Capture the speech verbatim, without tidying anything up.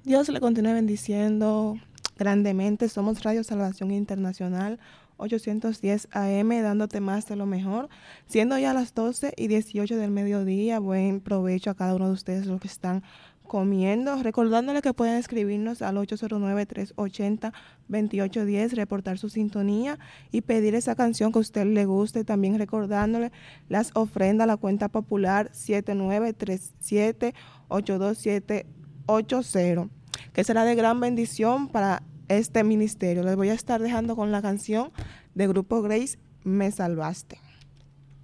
Dios le continúe bendiciendo grandemente. Somos Radio Salvación Internacional, ochocientos diez A M, dándote más de lo mejor. Siendo ya las doce y dieciocho del mediodía, buen provecho a cada uno de ustedes los que están comiendo. Recordándole que pueden escribirnos al ocho cero nueve, tres ocho cero, dos ocho uno cero, reportar su sintonía y pedir esa canción que a usted le guste. También recordándole las ofrendas a la cuenta popular siete nueve tres siete, ocho dos siete ocho cero, que será de gran bendición para este ministerio. Les voy a estar dejando con la canción de Grupo Grace, Me Salvaste.